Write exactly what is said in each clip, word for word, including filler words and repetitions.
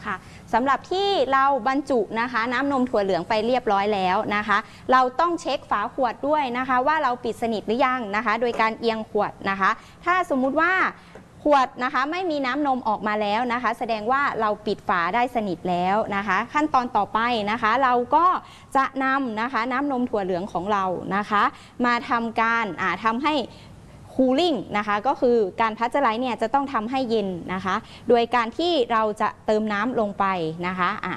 ค่ะสำหรับที่เราบรรจุนะคะน้ำนมถั่วเหลืองไปเรียบร้อยแล้วนะคะเราต้องเช็คฝาขวดด้วยนะคะว่าเราปิดสนิทหรือยังนะคะโดยการเอียงขวดนะคะถ้าสมมุติว่าขวดนะคะไม่มีน้ำนมออกมาแล้วนะคะแสดงว่าเราปิดฝาได้สนิทแล้วนะคะขั้นตอนต่อไปนะคะเราก็จะนำนะคะน้ำนมถั่วเหลืองของเรานะคะมาทำการอ่าทำให้คูลิ่งนะคะก็คือการพัชเจอร์ไลซ์เนี่ยจะต้องทำให้เย็นนะคะโดยการที่เราจะเติมน้ำลงไปนะคะอ่ะ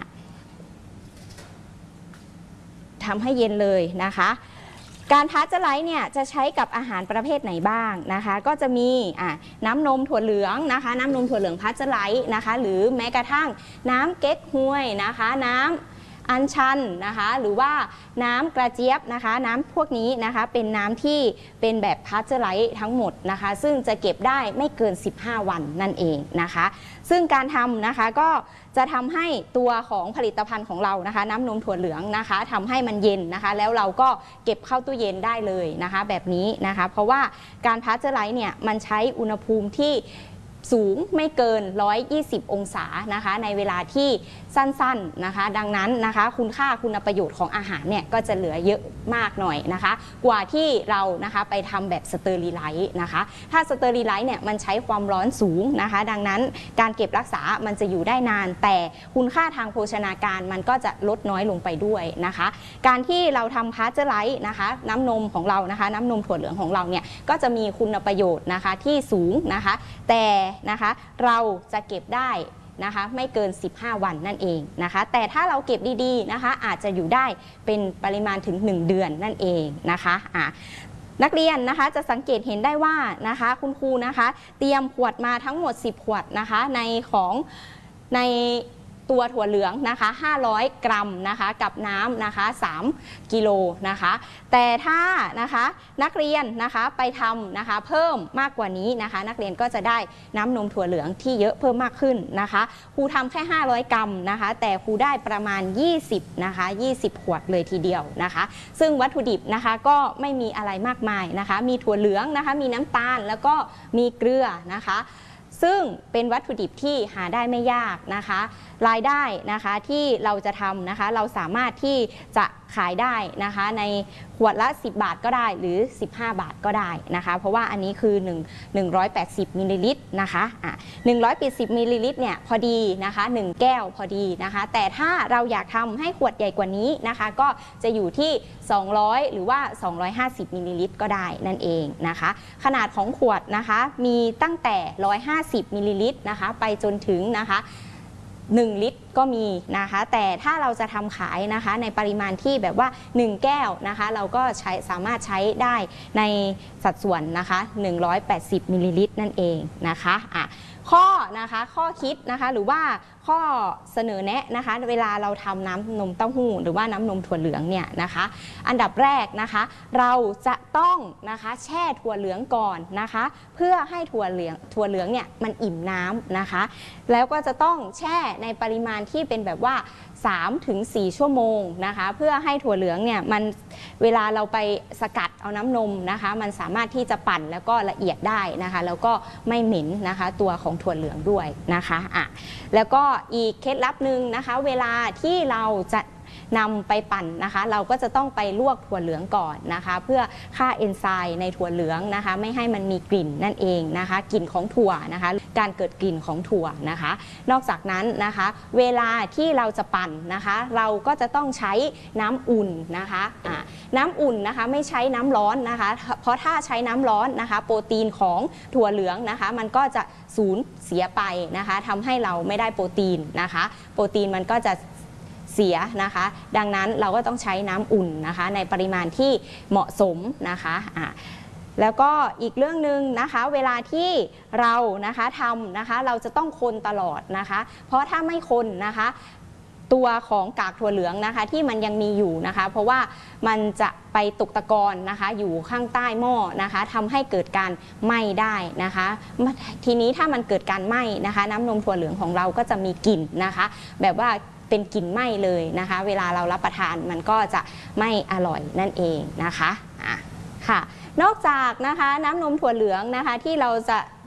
ทำให้เย็นเลยนะคะการพัชเจอร์ไลซ์เนี่ยจะใช้กับอาหารประเภทไหนบ้างนะคะก็จะมีอ่ะน้ำนมถั่วเหลืองนะคะน้ำนมถั่วเหลืองพัชเจอร์ไลซ์นะคะหรือแม้กระทั่งน้ำเก๊กฮวยนะคะน้ำอัญชันนะคะหรือว่าน้ำกระเจี๊ยบนะคะน้ำพวกนี้นะคะเป็นน้ำที่เป็นแบบพัชเจอร์ไลซ์ทั้งหมดนะคะซึ่งจะเก็บได้ไม่เกินสิบห้าวันนั่นเองนะคะซึ่งการทำนะคะก็จะทำให้ตัวของผลิตภัณฑ์ของเรานะคะน้ำนมถั่วเหลืองนะคะทำให้มันเย็นนะคะแล้วเราก็เก็บเข้าตู้เย็นได้เลยนะคะแบบนี้นะคะเพราะว่าการพัชเจอร์ไลซ์เนี่ยมันใช้อุณหภูมิที่สูงไม่เกินหนึ่งร้อยยี่สิบองศานะคะในเวลาที่สั้นๆนะคะดังนั้นนะคะคุณค่าคุณประโยชน์ของอาหารเนี่ยก็จะเหลือเยอะมากหน่อยนะคะกว่าที่เรานะคะไปทำแบบสเตอริไลซ์นะคะถ้าสเตอริไลซ์เนี่ยมันใช้ความร้อนสูงนะคะดังนั้นการเก็บรักษามันจะอยู่ได้นานแต่คุณค่าทางโภชนาการมันก็จะลดน้อยลงไปด้วยนะคะการที่เราทำพัชเจอร์ไลซ์นะคะน้ำนมของเรานะคะน้ำนมถั่วเหลืองของเราเนี่ยก็จะมีคุณประโยชน์นะคะที่สูงนะคะแต่นะคะเราจะเก็บได้นะคะไม่เกินสิบห้าวันนั่นเองนะคะแต่ถ้าเราเก็บดีๆนะคะอาจจะอยู่ได้เป็นปริมาณถึงหนึ่งเดือนนั่นเองนะคะอ่ะนักเรียนนะคะจะสังเกตเห็นได้ว่านะคะคุณครูนะคะเตรียมขวดมาทั้งหมดสิบขวดนะคะในของในตัวถั่วเหลืองนะคะห้าร้อยกรัมนะคะกับน้ำนะคะสามกิโลนะคะแต่ถ้านะคะนักเรียนนะคะไปทำนะคะเพิ่มมากกว่านี้นะคะนักเรียนก็จะได้น้ำนมถั่วเหลืองที่เยอะเพิ่มมากขึ้นนะคะครูทำแค่ห้าร้อยกรัมนะคะแต่ครูได้ประมาณยี่สิบนะคะยี่สิบขวดเลยทีเดียวนะคะซึ่งวัตถุดิบนะคะก็ไม่มีอะไรมากมายนะคะมีถั่วเหลืองนะคะมีน้ำตาลแล้วก็มีเกลือนะคะซึ่งเป็นวัตถุดิบที่หาได้ไม่ยากนะคะรายได้นะคะที่เราจะทำนะคะเราสามารถที่จะขายได้นะคะในขวดละสิบบาทก็ได้หรือสิบห้าบาทก็ได้นะคะเพราะว่าอันนี้คือหนึ่ง หนึ่งร้อยแปดสิบมิลลิลิตรนะคะอ่ะหนึ่งร้อยแปดสิบมิลลิลิตรเนี่ยพอดีนะคะหนึ่งแก้วพอดีนะคะแต่ถ้าเราอยากทำให้ขวดใหญ่กว่านี้นะคะก็จะอยู่ที่สองร้อยหรือว่าสองร้อยห้าสิบมิลลิลิตรก็ได้นั่นเองนะคะขนาดของขวดนะคะมีตั้งแต่หนึ่งร้อยห้าสิบมิลลิลิตรนะคะไปจนถึงนะคะหนึ่งลิตรก็มีนะคะแต่ถ้าเราจะทำขายนะคะในปริมาณที่แบบว่าหนึ่งแก้วนะคะเราก็ใช้สามารถใช้ได้ในสัดส่วนนะคะหนึ่งร้อยแปดสิบมิลลิลิตรนั่นเองนะคะอ่ะข้อนะคะข้อคิดนะคะหรือว่าข้อเสนอแนะนะคะเวลาเราทำน้ำนมเต้าหู้หรือว่าน้ำนมถั่วเหลืองเนี่ยนะคะอันดับแรกนะคะเราจะต้องนะคะแช่ถั่วเหลืองก่อนนะคะเพื่อให้ถั่วเหลืองถั่วเหลืองเนี่ยมันอิ่มน้ำนะคะแล้วก็จะต้องแช่ในปริมาณที่เป็นแบบว่า สามถึงสี่ ชั่วโมงนะคะเพื่อให้ถั่วเหลืองเนี่ยมันเวลาเราไปสกัดเอาน้ำนมนะคะมันสามารถที่จะปั่นแล้วก็ละเอียดได้นะคะแล้วก็ไม่เหม็นนะคะตัวของถั่วเหลืองด้วยนะคะอ่ะแล้วก็อีกเคล็ดลับหนึ่งนะคะเวลาที่เราจะนำไปปั่นนะคะเราก็จะต้องไปลวกถั่วเหลืองก่อนนะคะเพื่อฆ่าเอนไซม์ในถั่วเหลืองนะคะไม่ให้มันมีกลิ่นนั่นเองนะคะกลิ่นของถั่วนะคะการเกิดกลิ่นของถั่วนะคะนอกจากนั้นนะคะเวลาที่เราจะปั่นนะคะเราก็จะต้องใช้น้ำอุ่นนะคะะน้ำอุ่นนะคะไม่ใช้น้ำร้อนนะคะเพราะถ้าใช้น้ำร้อนนะคะโปรตีนของถั่วเหลืองนะคะมันก็จะสูญเสียไปนะคะทำให้เราไม่ได้โปรตีนนะคะโปรตีนมันก็จะเสียนะคะดังนั้นเราก็ต้องใช้น้ำอุ่นนะคะในปริมาณที่เหมาะสมนะคะอ่ะแล้วก็อีกเรื่องหนึ่งนะคะเวลาที่เรานะคะทำนะคะเราจะต้องคนตลอดนะคะเพราะถ้าไม่คนนะคะตัวของกากถั่วเหลืองนะคะที่มันยังมีอยู่นะคะเพราะว่ามันจะไปตกตะกอนนะคะอยู่ข้างใต้หม้อนะคะทำให้เกิดการไหม้ได้นะคะทีนี้ถ้ามันเกิดการไหม้นะคะน้ำนมถั่วเหลืองของเราก็จะมีกลิ่นนะคะแบบว่าเป็นกลิ่นไหม้เลยนะคะเวลาเรารับประทานมันก็จะไม่อร่อยนั่นเองนะคะอ่ะค่ะนอกจากนะคะน้ำนมถั่วเหลืองนะคะที่เราจะ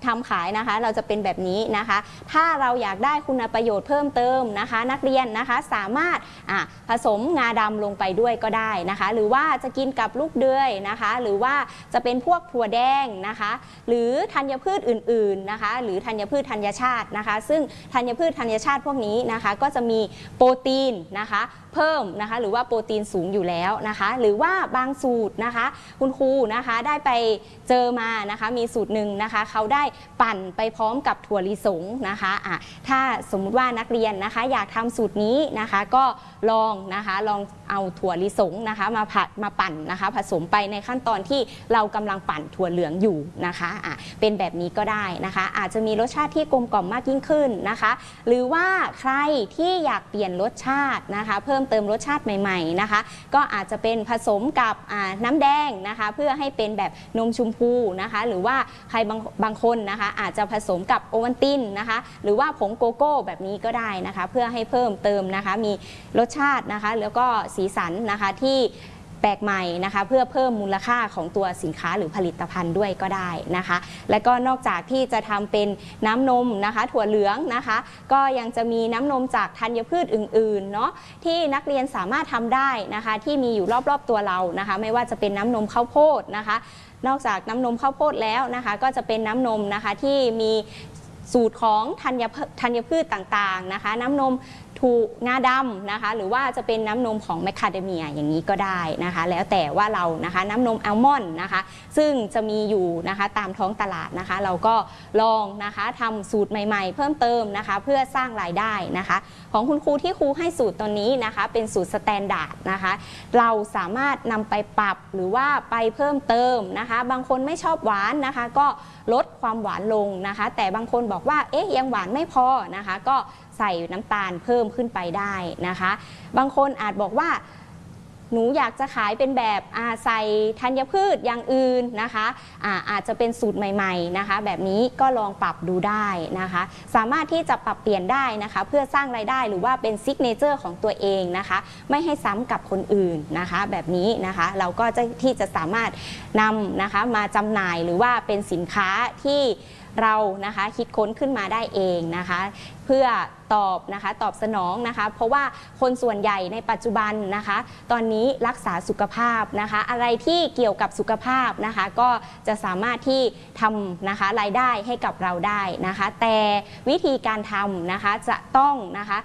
ทำขายนะคะเราจะเป็นแบบนี้นะคะ ถ้าเราอยากได้คุณประโยชน์เพิ่มเติมนะคะนักเรียนนะคะสามารถผสมงาดำลงไปด้วยก็ได้นะคะหรือว่าจะกินกับลูกเดือยนะคะหรือว่าจะเป็นพวกถั่วแดงนะคะหรือธัญพืชอื่นๆนะคะหรือธัญพืชธัญชาตินะคะซึ่งธัญพืชธัญชาติพวกนี้นะคะก็จะมีโปรตีนนะคะเพิ่มนะคะหรือว่าโปรตีนสูงอยู่แล้วนะคะหรือว่าบางสูตรนะคะคุณครูนะคะได้ไปเจอมานะคะมีสูตรหนึ่งนะคะเขาได้ปั่นไปพร้อมกับถั่วลิสงนะคะอ่ะถ้าสมมุติว่านักเรียนนะคะอยากทำสูตรนี้นะคะก็ลองนะคะลองเอาถั่วลิสงนะคะมาผัดมาปั่นนะคะผสมไปในขั้นตอนที่เรากำลังปั่นถั่วเหลืองอยู่นะคะอ่ะเป็นแบบนี้ก็ได้นะคะอาจจะมีรสชาติที่กลมกล่อมมากยิ่งขึ้นนะคะหรือว่าใครที่อยากเปลี่ยนรสชาตินะคะเพิ่มเติมรสชาติใหม่ๆนะคะก็อาจจะเป็นผสมกับน้ำแดงนะคะเพื่อให้เป็นแบบนมชมพูนะคะหรือว่าใครบางบางคนนะคะอาจจะผสมกับโอวัลตินนะคะหรือว่าผงโกโก้แบบนี้ก็ได้นะคะเพื่อให้เพิ่มเติมนะคะมีรสชาตินะคะแล้วก็สีสันนะคะที่แปลกใหม่นะคะเพื่อเพิ่มมูลค่าของตัวสินค้าหรือผลิตภัณฑ์ด้วยก็ได้นะคะและก็นอกจากที่จะทำเป็นน้ำนมนะคะถั่วเหลืองนะคะก็ยังจะมีน้ำนมจากธัญพืชอื่นๆเนาะที่นักเรียนสามารถทำได้นะคะที่มีอยู่รอบๆตัวเรานะคะไม่ว่าจะเป็นน้ำนมข้าวโพดนะคะนอกจากน้ำนมข้าวโพดแล้วนะคะก็จะเป็นน้ำนมนะคะที่มีสูตรของธัญธัญพืชต่างๆนะคะน้ำนมถูกงาดำนะคะหรือว่าจะเป็นน้ำนมของแมคคาเดเมียอย่างนี้ก็ได้นะคะแล้วแต่ว่าเรานะคะน้ำนมอัลมอนด์นะคะซึ่งจะมีอยู่นะคะตามท้องตลาดนะคะเราก็ลองนะคะทำสูตรใหม่ๆเพิ่มเติมนะคะเพื่อสร้างรายได้นะคะของคุณครูที่ครูให้สูตรตัวนี้นะคะเป็นสูตรสแตนดาร์ดนะคะเราสามารถนำไปปรับหรือว่าไปเพิ่มเติมนะคะบางคนไม่ชอบหวานนะคะก็ลดความหวานลงนะคะแต่บางคนบอกว่าเอ๊ะยังหวานไม่พอนะคะก็ใส่น้ำตาลเพิ่มขึ้นไปได้นะคะบางคนอาจบอกว่าหนูอยากจะขายเป็นแบบใส่ธัญพืชอย่างอื่นนะคะอาอาจจะเป็นสูตรใหม่ๆนะคะแบบนี้ก็ลองปรับดูได้นะคะสามารถที่จะปรับเปลี่ยนได้นะคะเพื่อสร้างรายได้หรือว่าเป็นซิกเนเจอร์ของตัวเองนะคะไม่ให้ซ้ำกับคนอื่นนะคะแบบนี้นะคะเราก็จะที่จะสามารถนำนะคะมาจำหน่ายหรือว่าเป็นสินค้าที่เรานะคะคิดค้นขึ้นมาได้เองนะคะเพื่อตอบนะคะตอบสนองนะคะเพราะว่าคนส่วนใหญ่ในปัจจุบันนะคะตอนนี้รักษาสุขภาพนะคะอะไรที่เกี่ยวกับสุขภาพนะคะก็จะสามารถที่ทำนะคะรายได้ให้กับเราได้นะคะแต่วิธีการทำนะคะจะต้องนะคะ